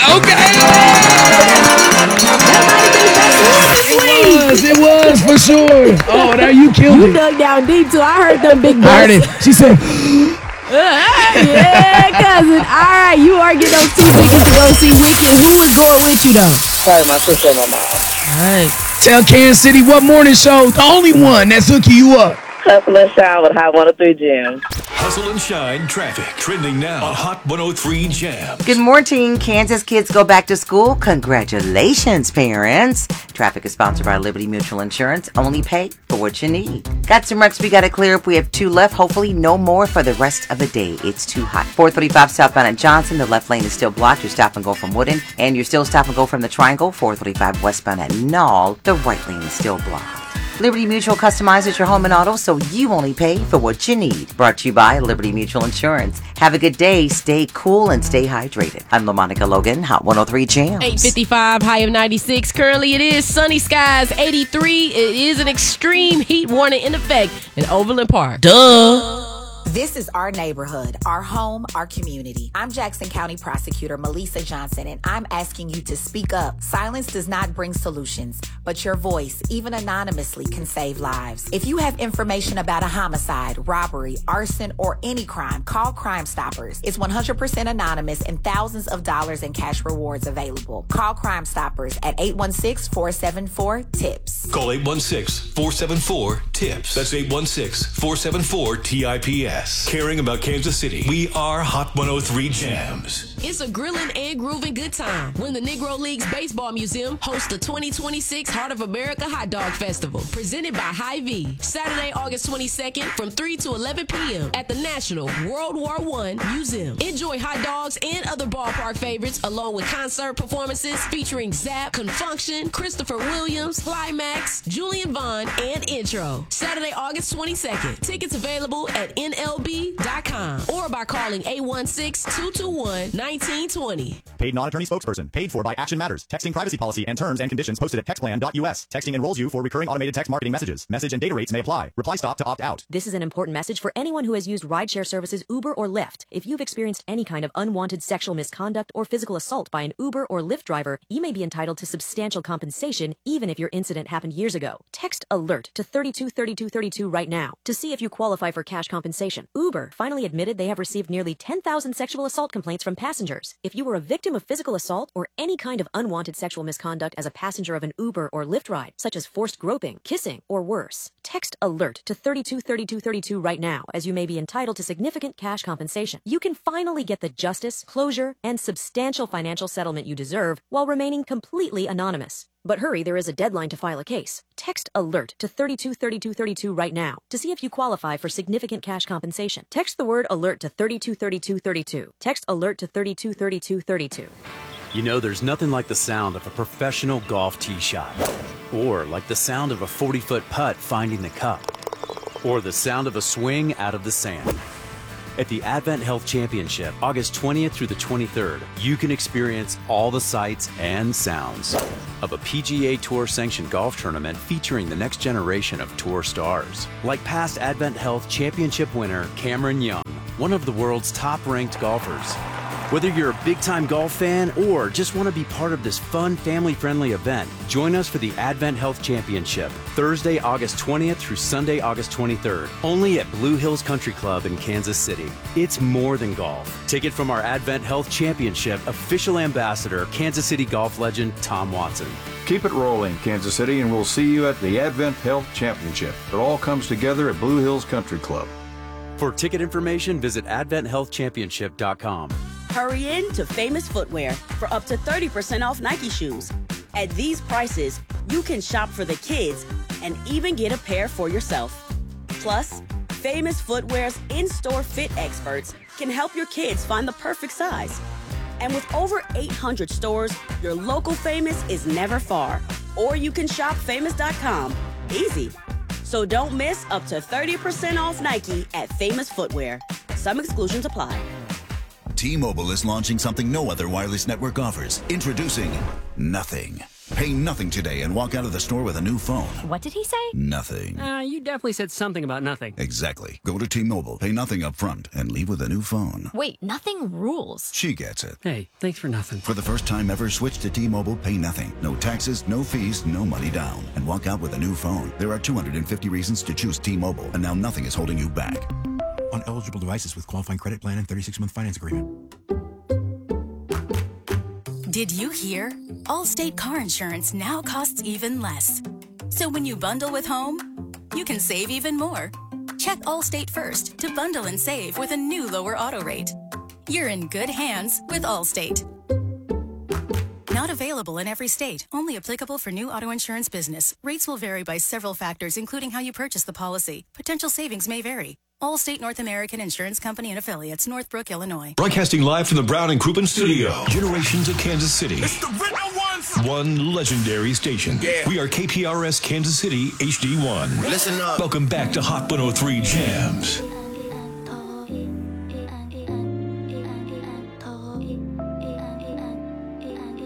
It was for sure. Oh, there you killed You it. dug down deep too. I heard them big I heard bucks. it. She said, Yeah, cousin. All right, you are getting those 2 tickets to go see Wicked. Who is going with you though? Probably my sister and my mom. All right. tell Kansas City what morning show, the only one that's hooking you up. Hustle and Shine with Hot 103 Jam. Hustle and Shine traffic trending now on Hot 103 Jam. Good morning. Kansas kids go back to school. Congratulations, parents. Traffic is sponsored by Liberty Mutual Insurance. Only pay for what you need. Got some wrecks we got to clear up. We have 2 left. Hopefully no more for the rest of the day. It's too hot. 435 southbound at Johnson. The left lane is still blocked. You stop and go from Woodin. And you're still stop and go from the Triangle. 435 westbound at Knoll. The right lane is still blocked. Liberty Mutual customizes your home and auto so you only pay for what you need. Brought to you by Liberty Mutual Insurance. Have a good day. Stay cool and stay hydrated. I'm LaMonica Logan, Hot 103 Jams. 8:55, high of 96. Currently, it is sunny skies, 83. It is an extreme heat warning in effect in Overland Park. Duh. This is our neighborhood, our home, our community. I'm Jackson County Prosecutor Melissa Johnson, and I'm asking you to speak up. Silence does not bring solutions, but your voice, even anonymously, can save lives. If you have information about a homicide, robbery, arson, or any crime, call Crime Stoppers. It's 100% anonymous and thousands of dollars in cash rewards available. Call Crime Stoppers at 816-474-TIPS. Call 816-474-TIPS. That's 816-474-TIPS. Caring about Kansas City. We are Hot 103 Jams. It's a grilling and grooving good time when the Negro Leagues Baseball Museum hosts the 2026 Heart of America Hot Dog Festival, presented by Hy-Vee. Saturday, August 22nd from 3 to 11 p.m. at the National World War I Museum. Enjoy hot dogs and other ballpark favorites along with concert performances featuring Zapp, Confunction, Christopher Williams, Climax, Julian Vaughn, and Intro. Saturday, August 22nd. Tickets available at NLB.com or by calling 816-221-1920. Paid non-attorney spokesperson. Paid for by Action Matters. Texting privacy policy and terms and conditions posted at textplan.us. Texting enrolls you for recurring automated text marketing messages. Message and data rates may apply. Reply stop to opt out. This is an important message for anyone who has used rideshare services Uber or Lyft. If you've experienced any kind of unwanted sexual misconduct or physical assault by an Uber or Lyft driver, you may be entitled to substantial compensation even if your incident happened years ago. Text ALERT to 323232 right now to see if you qualify for cash compensation. Uber finally admitted they have received nearly 10,000 sexual assault complaints from passengers. If you were a victim of physical assault or any kind of unwanted sexual misconduct as a passenger of an Uber or Lyft ride, such as forced groping, kissing, or worse, text ALERT to 323232 right now, as you may be entitled to significant cash compensation. You can finally get the justice, closure, and substantial financial settlement you deserve while remaining completely anonymous. But hurry, there is a deadline to file a case. Text ALERT to 323232 right now to see if you qualify for significant cash compensation. Text the word ALERT to 323232. Text ALERT to 323232. You know, there's nothing like the sound of a professional golf tee shot, or like the sound of a 40-foot putt finding the cup, or the sound of a swing out of the sand. At the Advent Health Championship, August 20th through the 23rd, you can experience all the sights and sounds of a PGA Tour sanctioned golf tournament featuring the next generation of tour stars, like past Advent Health Championship winner Cameron Young, one of the world's top-ranked golfers. Whether you're a big-time golf fan or just want to be part of this fun, family-friendly event, join us for the Advent Health Championship, Thursday, August 20th through Sunday, August 23rd, only at Blue Hills Country Club in Kansas City. It's more than golf. Take it from our Advent Health Championship official ambassador, Kansas City golf legend Tom Watson. Keep it rolling, Kansas City, and we'll see you at the Advent Health Championship. It all comes together at Blue Hills Country Club. For ticket information, visit AdventHealthChampionship.com. Hurry in to Famous Footwear for up to 30% off Nike shoes. At these prices, you can shop for the kids and even get a pair for yourself. Plus, Famous Footwear's in-store fit experts can help your kids find the perfect size. And with over 800 stores, your local Famous is never far. Or you can shop famous.com. Easy. So don't miss up to 30% off Nike at Famous Footwear. Some exclusions apply. T-Mobile is launching something no other wireless network offers. Introducing Nothing. Pay nothing today and walk out of the store with a new phone. What did he say? Nothing. You definitely said something about nothing. Exactly. Go to T-Mobile, pay nothing up front, and leave with a new phone. Wait, nothing rules. She gets it. Hey, thanks for nothing. For the first time ever, switch to T-Mobile, pay nothing. No taxes, no fees, no money down. And walk out with a new phone. There are 250 reasons to choose T-Mobile, and now nothing is holding you back. On eligible devices with qualifying credit plan and 36-month finance agreement. Did you hear? Allstate car insurance now costs even less. So when you bundle with home, you can save even more. Check Allstate first to bundle and save with a new lower auto rate. You're in good hands with Allstate. Not available in every state. Only applicable for new auto insurance business. Rates will vary by several factors, including how you purchase the policy. Potential savings may vary. Allstate North American Insurance Company and Affiliates, Northbrook, Illinois. Broadcasting live from the Brown and Crouppen studio. Generations of Kansas City. It's the original ones. One legendary station. Yeah. We are KPRS Kansas City HD1. Listen up. Welcome back to Hot 103 Jams.